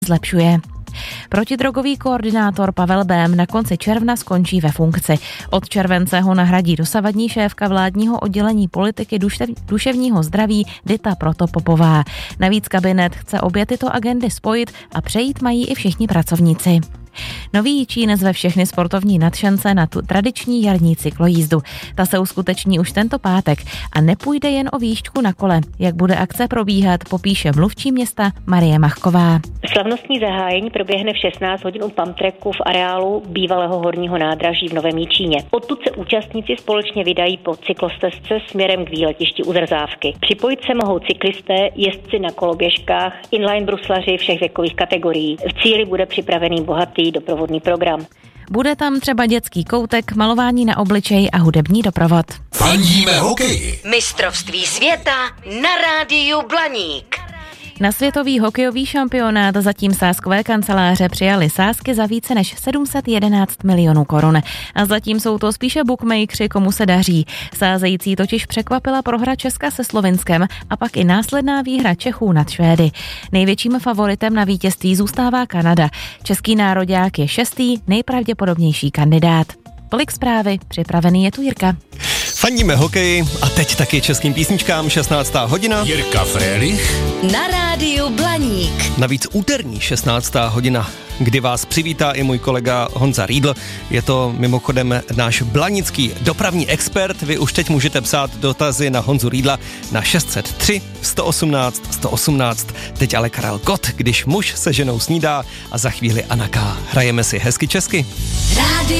zlepšuje. Protidrogový koordinátor Pavel Bém na konci června skončí ve funkci. Od července ho nahradí dosavadní šéfka vládního oddělení politiky duševního zdraví Dita Protopopová. Navíc kabinet chce obě tyto agendy spojit a přejít mají i všichni pracovníci. Nový Jičín zve všechny sportovní nadšence na tu tradiční jarní cyklojízdu. Ta se uskuteční už tento pátek a nepůjde jen o výšťku na kole. Jak bude akce probíhat, popíše mluvčí města Marie Machková. Slavnostní zahájení proběhne v 16 hodin u pumptracku v areálu bývalého horního nádraží v Novém Jičíně. Odtud se účastníci společně vydají po cyklostezce směrem k výletišti u Zrzávky. Připojit se mohou cyklisté, jezdci na koloběžkách, inline bruslaři všech věkových kategorií. V cíli bude připravený bohatý doprovodný program. Bude tam třeba dětský koutek, malování na obličej a hudební doprovod. Fandíme hokeji. Mistrovství světa na rádiu Blaník. Na světový hokejový šampionát zatím sázkové kanceláře přijali sázky za více než 711 milionů korun. A zatím jsou to spíše bookmakeri, komu se daří. Sázející totiž překvapila prohra Česka se Slovinskem a pak i následná výhra Čechů nad Švédy. Největším favoritem na vítězství zůstává Kanada. Český nároďák je 6. nejpravděpodobnější kandidát. Tolik zprávy, připravený je tu Jirka. Fandíme hokeji a teď taky českým písničkám, 16. hodina. Jirka Frélich Na rádiu Blaník. Navíc úterní 16. hodina, kdy vás přivítá i můj kolega Honza Riedl. Je to mimochodem náš blanický dopravní expert. Vy už teď můžete psát dotazy na Honzu Riedla na 603 118 118. Teď ale Karel Gott, když muž se ženou snídá a za chvíli Anna K. Hrajeme si hezky česky. Rádio